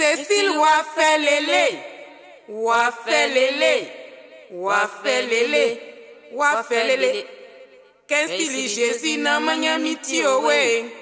Cécile Wafelele, Wafelele, Wafelele, Wafelele. Qu'est-ce qu'il Jésus n'a manyamiti owe?